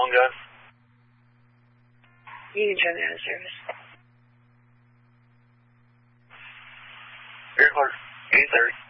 long gun? You can turn me out of service. Very clear. 8:30.